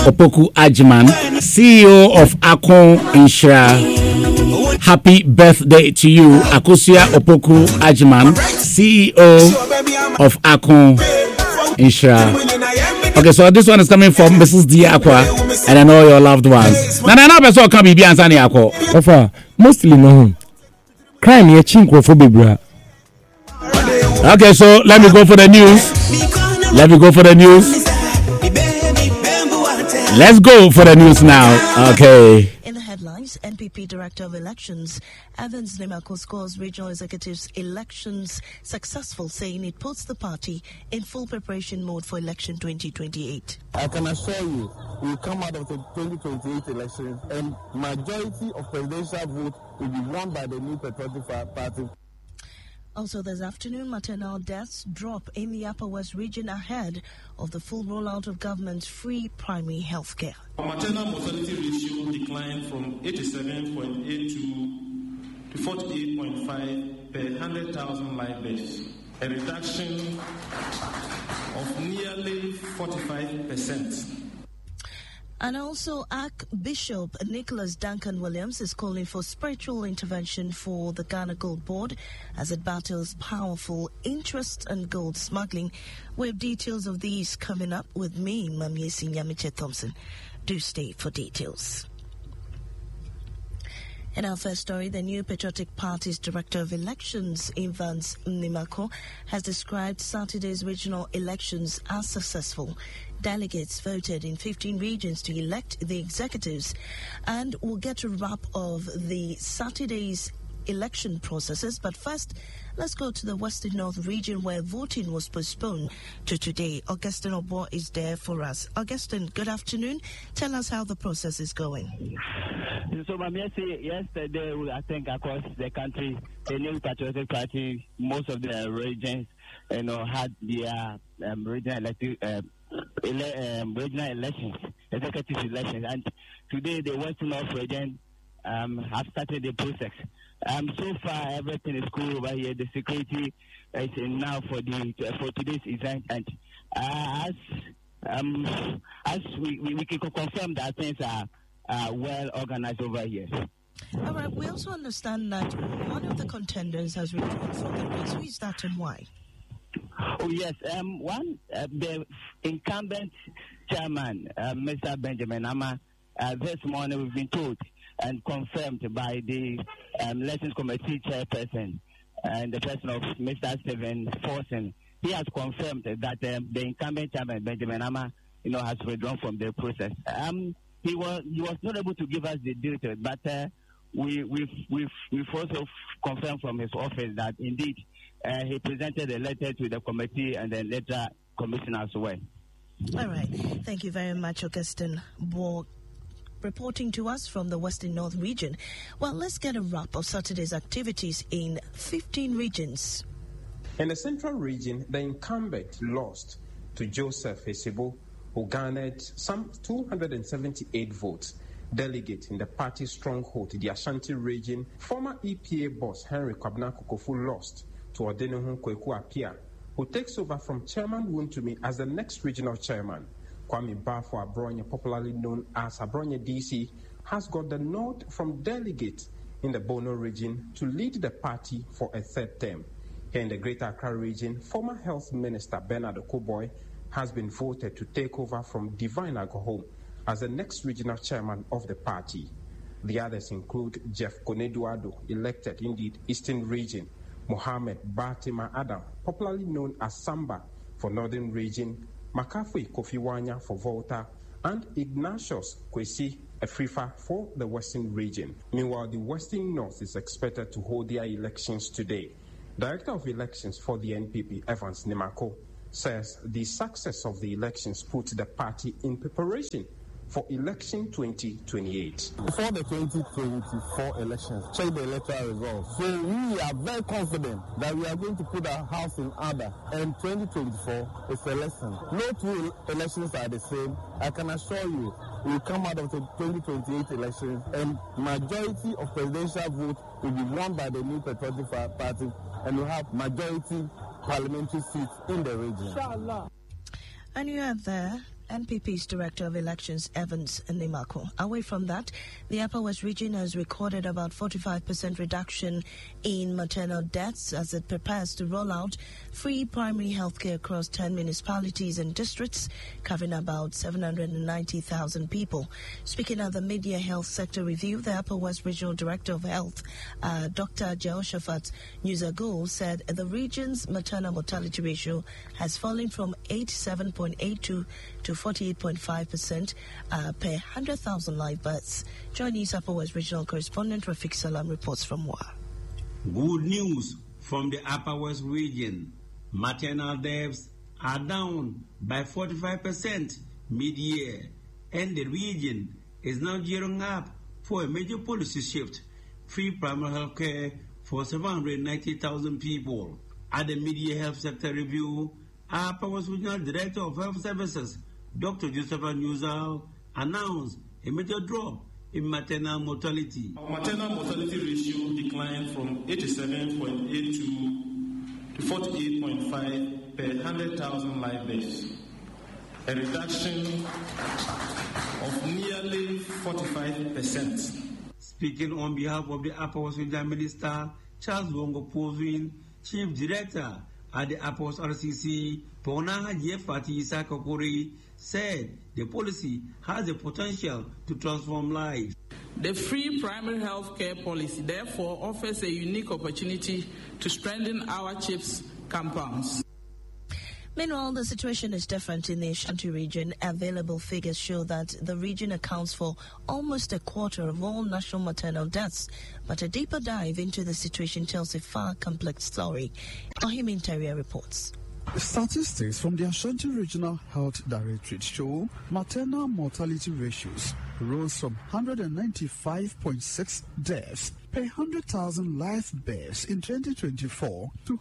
Opoku Ajiman, CEO of Akon Inshra. Happy birthday to you, Akosia Opoku Ajiman, CEO of Akon Inshra. Okay, so this one is coming from Mrs. Diakwa, and I know your loved ones. Nana, person can be Ansani Ako. Mostly no. Crime here, chinko. Okay, so let me go for the news. Let's go for the news now. Okay. In the headlines, NPP Director of Elections, Evans Nimako scores regional executives elections successful, saying it puts the party in full preparation mode for election 2028. I can assure you, we will come out of the 2028 elections and majority of presidential vote will be won by the New Patriotic Party. Also this afternoon, maternal deaths drop in the Upper West region ahead of the full rollout of government's free primary health care. Our maternal mortality ratio declined from 87.82 to 48.5 per 100,000 live births, a reduction of nearly 45%. And also, Archbishop Nicholas Duncan Williams is calling for spiritual intervention for the Ghana Gold Board as it battles powerful interest and gold smuggling. We have details of these coming up with me, Mamiesi Nyamiche Thompson. Do stay for details. In our first story, the New Patriotic Party's Director of Elections, Evans Nimako, has described Saturday's regional elections as successful. Delegates voted in 15 regions to elect the executives, and we'll get a wrap of the Saturday's election processes. But first, let's go to the Western North region where voting was postponed to today. Augustine Obo is there for us. Augustine, good afternoon. Tell us how the process is going. So, yesterday, I think across the country, the New Patriotic Party, most of the regions, had their regional elections, executive elections, and today the Western North region have started the process. So far, everything is cool over here. The security is now for today's event, and as we can confirm that things are well organized over here. All right. We also understand that one of the contenders has withdrawn from the race. Who is that and why? Oh yes, the incumbent chairman, Mr. Benjamin Ama, this morning we've been told and confirmed by the elections committee chairperson and the person of Mr. Stephen Forson. He has confirmed that the incumbent chairman, Benjamin Ama, has withdrawn from the process. He was not able to give us the details, but we've also confirmed from his office that indeed he presented a letter to the committee and then later commission as well. All right. Thank you very much, Augustine Borg, reporting to us from the Western North region. Well, let's get a wrap of Saturday's activities in 15 regions. In the Central region, the incumbent lost to Joseph Esibo, who garnered some 278 votes. Delegate in the party's stronghold, the Ashanti region, former EPA boss Henry Kwabena Kukofu lost to Odenihun Kweku Apia, who takes over from Chairman Wuntumi as the next regional chairman. Kwame Bafo Abronye, popularly known as Abronye DC, has got the nod from delegate in the Bono region to lead the party for a third term. Here in the Greater Accra region, former Health Minister Bernard Okoboy has been voted to take over from Divine Agohom as the next regional chairman of the party. The others include Jeff Koneduado, elected in the Eastern region, Mohammed Batima Adam, popularly known as Samba for Northern region, Makafui Kofi Wanya for Volta, and Ignatius Kwesi Afrifa for the Western region. Meanwhile, the Western North is expected to hold their elections today. Director of Elections for the NPP, Evans Nimako, says the success of the elections puts the party in preparation for election 2028. Before the 2024 elections, check the electoral results. So we are very confident that we are going to put our house in order, and 2024 is a lesson. No two elections are the same. I can assure you, we will come out of the 2028 elections and majority of presidential vote will be won by the New Patriotic Party, and we have majority parliamentary seats in the region. And you have there NPP's Director of Elections, Evans Nimako. Away from that, the Upper West region has recorded about 45% reduction in maternal deaths as it prepares to roll out free primary healthcare across 10 municipalities and districts, covering about 790,000 people. Speaking at the Media Health Sector Review, the Upper West Regional Director of Health, Dr. Jehoshaphat Nuzagul, said the region's maternal mortality ratio has fallen from 87.82 to 48.5% per 100,000 live births. Joining us, Upper West Regional Correspondent Rafiq Salam reports from Wa. Good news from the Upper West region. Maternal deaths are down by 45% mid-year, and the region is now gearing up for a major policy shift. Free primary health care for 790,000 people. At the Media Health Sector Review, Upper West Regional Director of Health Services, Dr. Jehoshaphat Nuzagul, announced a major drop in maternal mortality. Our maternal mortality ratio declined from 87.82 to 48.5 per 100,000 live births, a reduction of nearly 45%. Speaking on behalf of the Upper West Regional Minister, Charles Wongo Povin, Chief Director at the Upper West RCC, Pona Jefati Isakokori, said the policy has the potential to transform lives. The free primary health care policy therefore offers a unique opportunity to strengthen our CHIPS compounds. Meanwhile, the situation is different in the Ashanti region. Available figures show that the region accounts for almost a quarter of all national maternal deaths. But a deeper dive into the situation tells a far complex story. Ohim Interior reports. Statistics from the Ashanti Regional Health Directorate show maternal mortality ratios rose from 195.6 deaths per 100,000 live births in 2024 to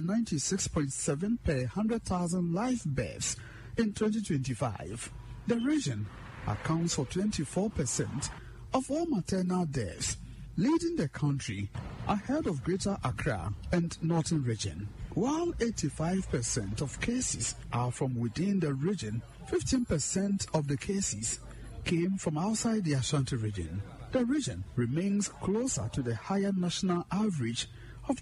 196.7 per 100,000 live births in 2025. The region accounts for 24% of all maternal deaths, leading the country ahead of Greater Accra and Northern Region. While 85% of cases are from within the region, 15% of the cases came from outside the Ashanti region. The region remains closer to the higher national average of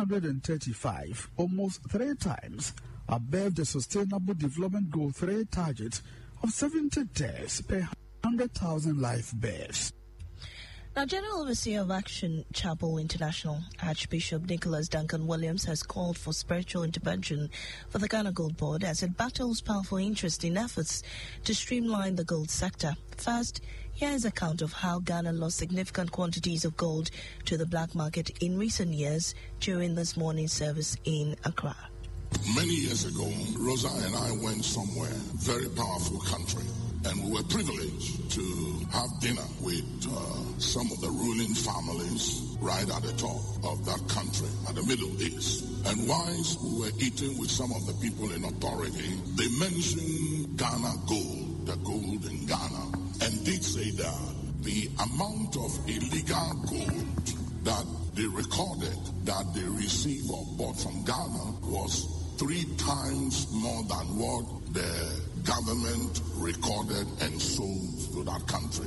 235, almost 3 times above the Sustainable Development Goal 3 target of 70 deaths per 100,000 live births. Now, General Overseer of Action Chapel International, Archbishop Nicholas Duncan Williams, has called for spiritual intervention for the Ghana Gold Board as it battles powerful interest in efforts to streamline the gold sector. First, here is an account of how Ghana lost significant quantities of gold to the black market in recent years during this morning's service in Accra. Many years ago, Rosa and I went somewhere, very powerful country, and we were privileged to have dinner with some of the ruling families right at the top of that country, at the Middle East. And whilst we were eating with some of the people in authority, they mentioned Ghana gold, the gold in Ghana, and did say that the amount of illegal gold that they recorded that they received or bought from Ghana was 3 times more than what the government recorded and sold to that country.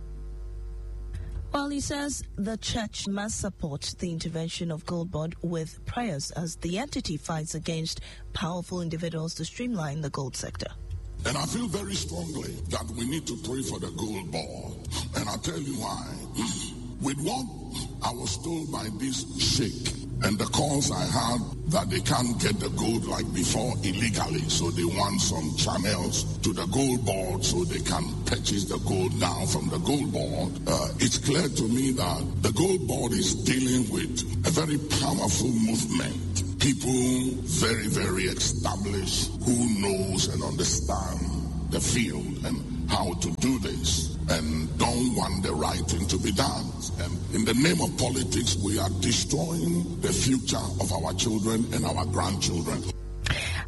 Well, he says the church must support the intervention of Gold Board with prayers as the entity fights against powerful individuals to streamline the gold sector. And I feel very strongly that we need to pray for the Gold Board. And I'll tell you why. With what I was told by this sheikh and the calls I had that they can't get the gold like before illegally, so they want some channels to the Gold Board so they can purchase the gold now from the Gold Board. It's clear to me that the Gold Board is dealing with a very powerful movement. People very, very established who knows and understand the field and how to do this and don't want the right thing to be done. And in the name of politics, we are destroying the future of our children and our grandchildren.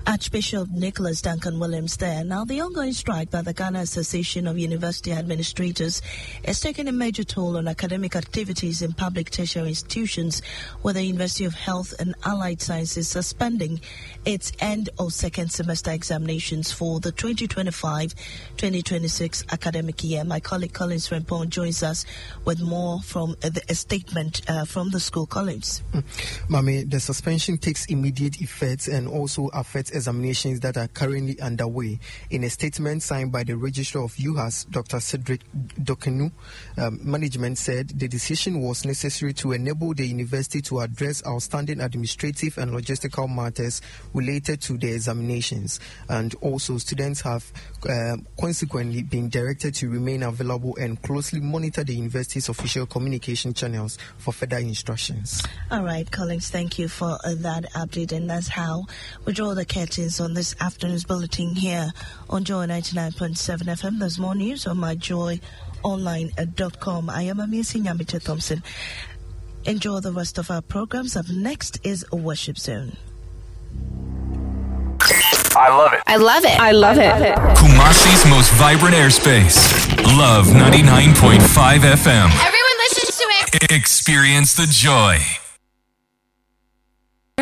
Archbishop Nicholas Duncan Williams there. Now, the ongoing strike by the Ghana Association of University Administrators is taking a major toll on academic activities in public tertiary institutions, with the University of Health and Allied Sciences suspending its end of second semester examinations for the 2025-2026 academic year. My colleague Collins Rempong joins us with more from a statement from the school. Collins. Mami, the suspension takes immediate effect and also affects examinations that are currently underway. In a statement signed by the Registrar of UHAS, Dr. Cedric Dokenu, management said the decision was necessary to enable the university to address outstanding administrative and logistical matters related to the examinations, and also students have consequently been directed to remain available and closely monitor the university's official communication channels for further instructions. All right, Collins, thank you for that update, and that's how we draw the curtains on this afternoon's bulletin here on Joy 99.7 FM. There's more news on myjoyonline.com. I am Amisi Nyamite Thompson. Enjoy the rest of our programs. Up next is a Worship Zone. I love it. I love it. I love it. Kumasi's most vibrant airspace. Love 99.5 FM. Everyone listens to it. Experience the joy.